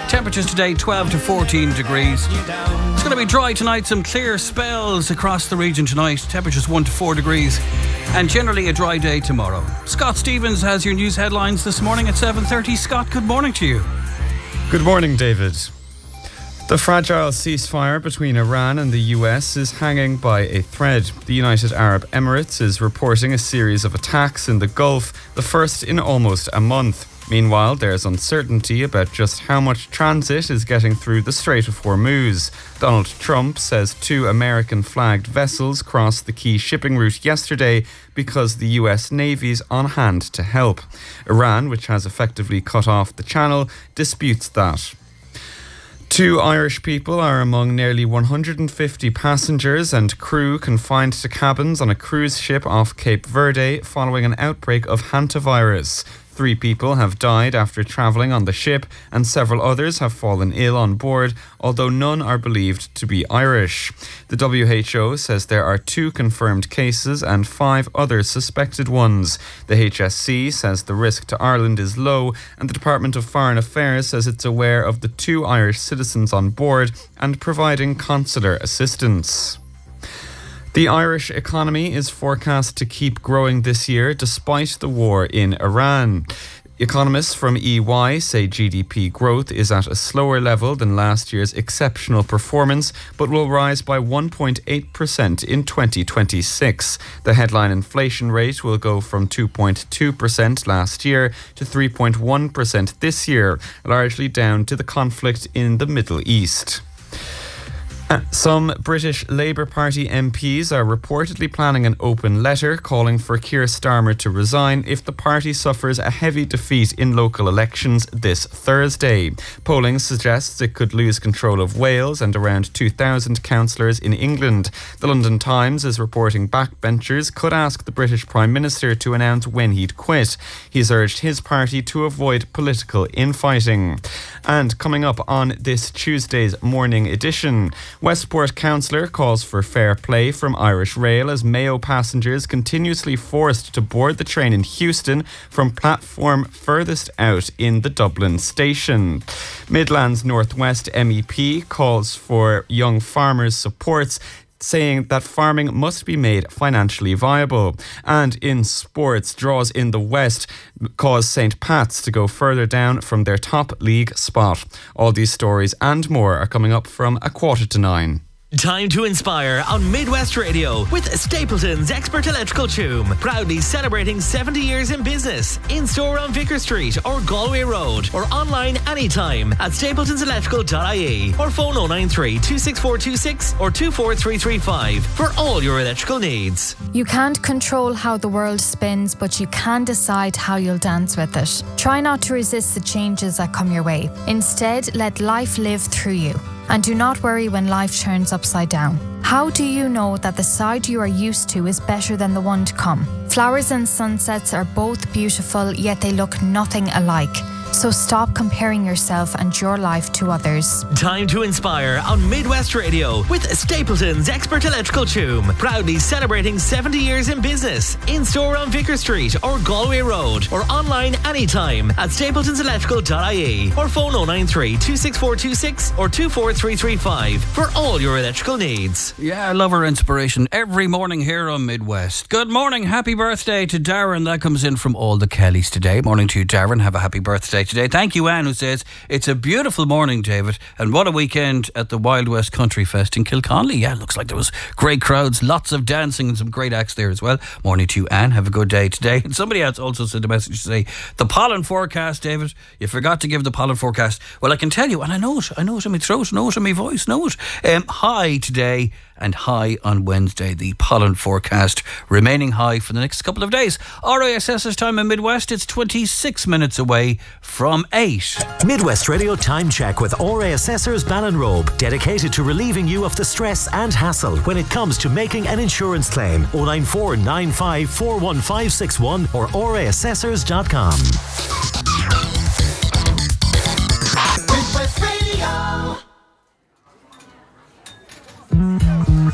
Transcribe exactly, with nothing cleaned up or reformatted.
Temperatures today twelve to fourteen degrees. It's going to be dry tonight, some clear spells across the region tonight. Temperatures one to four degrees and generally a dry day tomorrow. Scott Stevens has your news headlines this morning at seven thirty. Scott, good morning to you. Good morning, David. The fragile ceasefire between Iran and the U S is hanging by a thread. The United Arab Emirates is reporting a series of attacks in the Gulf, the first in almost a month. Meanwhile, there's uncertainty about just how much transit is getting through the Strait of Hormuz. Donald Trump says two American-flagged vessels crossed the key shipping route yesterday because the U S Navy's on hand to help. Iran, which has effectively cut off the channel, disputes that. Two Irish people are among nearly one hundred fifty passengers and crew confined to cabins on a cruise ship off Cape Verde following an outbreak of hantavirus. Three people have died after travelling on the ship and several others have fallen ill on board, although none are believed to be Irish. The W H O says there are two confirmed cases and five other suspected ones. The H S C says the risk to Ireland is low, and the Department of Foreign Affairs says it's aware of the two Irish citizens on board and providing consular assistance. The Irish economy is forecast to keep growing this year despite the war in Iran. Economists from E Y say G D P growth is at a slower level than last year's exceptional performance, but will rise by one point eight percent in twenty twenty-six. The headline inflation rate will go from two point two percent last year to three point one percent this year, largely down to the conflict in the Middle East. Some British Labour Party M Ps are reportedly planning an open letter calling for Keir Starmer to resign if the party suffers a heavy defeat in local elections this Thursday. Polling suggests it could lose control of Wales and around two thousand councillors in England. The London Times is reporting backbenchers could ask the British Prime Minister to announce when he'd quit. He's urged his party to avoid political infighting. And coming up on this Tuesday's morning edition, Westport councillor calls for fair play from Irish Rail as Mayo passengers continuously forced to board the train in Houston from platform furthest out in the Dublin station. Midlands Northwest M E P calls for young farmers' supports, saying that farming must be made financially viable. And in sports, draws in the West cause Saint Pat's to go further down from their top league spot. All these stories and more are coming up from a quarter to nine. Time to inspire on Midwest Radio with Stapleton's Expert Electrical Choom. Proudly celebrating seventy years in business. In store on Vicar Street or Galway Road, or online anytime at stapletons electrical dot I E, or phone oh nine three, two six four two six or two four three three five for all your electrical needs. You can't control how the world spins, but you can decide how you'll dance with it. Try not to resist the changes that come your way. Instead, let life live through you. And do not worry when life turns upside down. How do you know that the side you are used to is better than the one to come? Flowers and sunsets are both beautiful, yet they look nothing alike. So stop comparing yourself and your life to others. Time to inspire on Midwest Radio with Stapleton's Expert Electrical Choom. Proudly celebrating seventy years in business. In store on Vicar Street or Galway Road, or online anytime at stapletons electrical dot I E, or phone oh nine three, two six four two six or two four three three five for all your electrical needs. Yeah, I love our inspiration every morning here on Midwest. Good morning, happy birthday to Darren. That comes in from all the Kellys today. Morning to you, Darren. Have a happy birthday today. Thank you, Anne, who says it's a beautiful morning, David, and what a weekend at the Wild West Country Fest in Kilconnelly. Yeah, looks like there was great crowds, lots of dancing and some great acts there as well. Morning to you, Anne. Have a good day today. And somebody else also sent a message to say the pollen forecast, David, you forgot to give the pollen forecast. Well, I can tell you, and I know it, I know it in my throat, know it in my voice, know it. Um, high today and high on Wednesday. The pollen forecast remaining high for the next couple of days. R I S S's time in Midwest, it's twenty-six minutes away from eight. Midwest Radio Time Check with R A Assessors Ballinrobe, dedicated to relieving you of the stress and hassle when it comes to making an insurance claim. oh nine four nine five four one five six one or r a assessors dot com.